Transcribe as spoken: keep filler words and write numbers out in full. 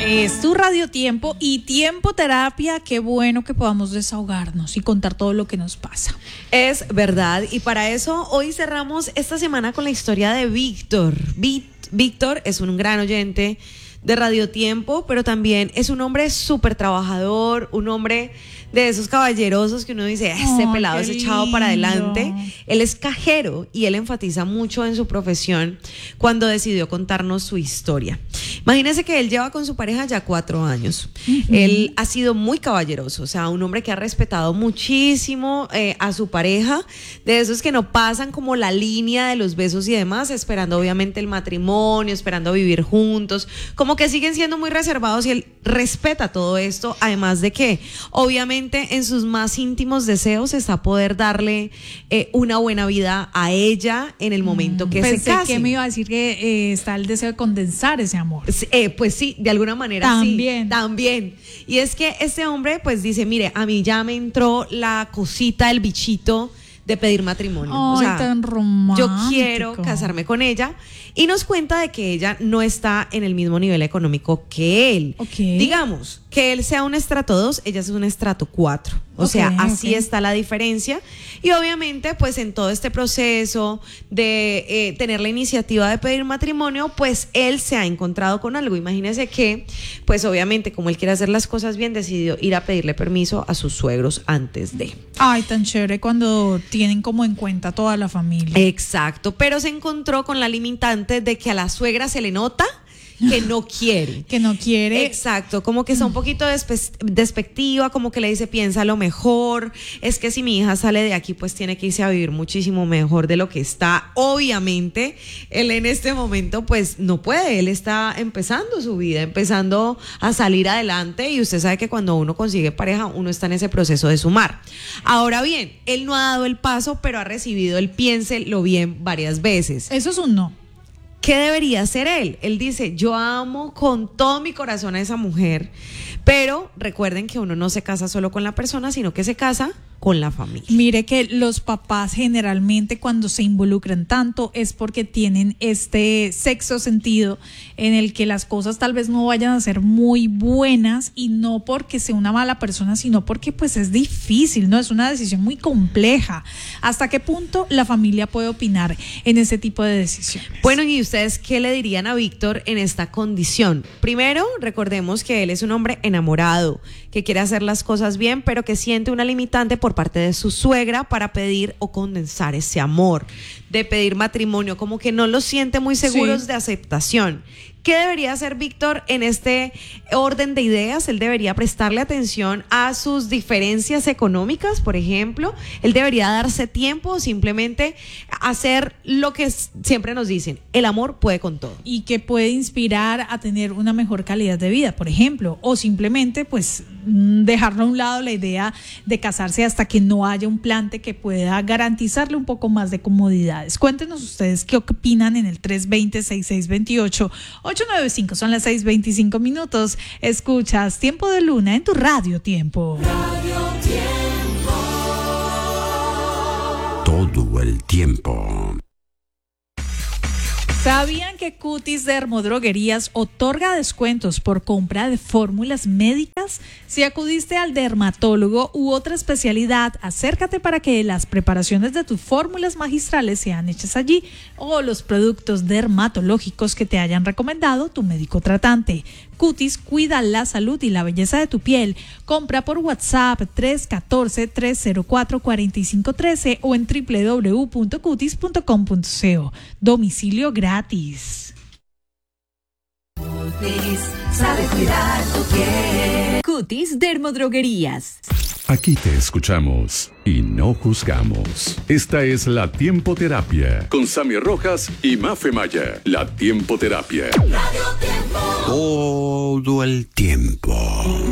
Es tu Radio Tiempo y Tiempo Terapia. Qué bueno que podamos desahogarnos y contar todo lo que nos pasa. Es verdad, y para eso hoy cerramos esta semana con la historia de Víctor. Víctor es un gran oyente de Radio Tiempo, pero también es un hombre súper trabajador, un hombre de esos caballerosos que uno dice, este oh, pelado es echado para adelante. Él es cajero y él enfatiza mucho en su profesión cuando decidió contarnos su historia. Imagínense que él lleva con su pareja ya cuatro años. Uh-huh. Él ha sido muy caballeroso, o sea, un hombre que ha respetado muchísimo eh, a su pareja, de esos que no pasan como la línea de los besos y demás, esperando obviamente el matrimonio, esperando vivir juntos, como que siguen siendo muy reservados, y él respeta todo esto, además de que obviamente en sus más íntimos deseos está poder darle eh, una buena vida a ella en el momento que Pensé se casen. que me iba a decir que eh, está el deseo de condensar ese amor. Eh, pues sí, de alguna manera también. sí, también. Y es que este hombre pues dice, mire, a mí ya me entró la cosita, el bichito de pedir matrimonio. Ay, o sea, tan romántico. Yo quiero casarme con ella. Y nos cuenta de que ella no está en el mismo nivel económico que él. Okay. Digamos que él sea un estrato dos, ella es un estrato cuatro. O okay, sea, así okay. está la diferencia. Y obviamente, pues en todo este proceso de eh, tener la iniciativa de pedir matrimonio, pues él se ha encontrado con algo. Imagínese que, pues obviamente, como él quiere hacer las cosas bien, decidió ir a pedirle permiso a sus suegros antes de. Ay, tan chévere cuando tienen como en cuenta toda la familia. Exacto, pero se encontró con la limitante de que a la suegra se le nota que no quiere. Que no quiere. Exacto, como que está un poquito despe- despectiva, como que le dice, piensa lo mejor, es que si mi hija sale de aquí, pues tiene que irse a vivir muchísimo mejor de lo que está. Obviamente, él en este momento, pues no puede, él está empezando su vida, empezando a salir adelante, y usted sabe que cuando uno consigue pareja, uno está en ese proceso de sumar. Ahora bien, él no ha dado el paso, pero ha recibido el piénselo bien varias veces. Eso es un no. ¿Qué debería hacer él? Él dice, yo amo con todo mi corazón a esa mujer, pero recuerden que uno no se casa solo con la persona, sino que se casa con la familia. Mire que los papás generalmente cuando se involucran tanto es porque tienen este sexto sentido en el que las cosas tal vez no vayan a ser muy buenas, y no porque sea una mala persona, sino porque pues es difícil, ¿no? Es una decisión muy compleja. ¿Hasta qué punto la familia puede opinar en ese tipo de decisiones? Bueno, ¿y ustedes qué le dirían a Víctor en esta condición? Primero, recordemos que él es un hombre enamorado, que quiere hacer las cosas bien, pero que siente una limitante por parte de su suegra para pedir o condensar ese amor, de pedir matrimonio, como que no lo siente muy seguros sí. de aceptación. ¿Qué debería hacer Víctor en este orden de ideas? Él debería prestarle atención a sus diferencias económicas, por ejemplo. Él debería darse tiempo o simplemente hacer lo que siempre nos dicen, el amor puede con todo. Y que puede inspirar a tener una mejor calidad de vida, por ejemplo, o simplemente pues dejarlo a un lado la idea de casarse hasta que no haya un plante que pueda garantizarle un poco más de comodidades. Cuéntenos ustedes qué opinan en el tres dos cero, seis seis dos ocho, ocho nueve cinco. Son las seis veinticinco minutos. Escuchas Tiempo de Luna en tu Radio Tiempo. Radio Tiempo. Todo el tiempo. ¿Sabían que Cutis Dermodroguerías otorga descuentos por compra de fórmulas médicas? Si acudiste al dermatólogo u otra especialidad, acércate para que las preparaciones de tus fórmulas magistrales sean hechas allí, o los productos dermatológicos que te hayan recomendado tu médico tratante. Cutis cuida la salud y la belleza de tu piel. Compra por WhatsApp tres uno cuatro, tres cero cuatro, cuatro cinco uno tres o en doble u doble u doble u punto cutis punto com punto co. Domicilio gratis. Cutis sabe cuidar tu piel. Cutis Dermodroguerías. Aquí te escuchamos y no juzgamos. Esta es la Tiempo Terapia con Sammy Rojas y Mafe Maya. La Tiempo Terapia. Radio Tiempo. Todo el tiempo.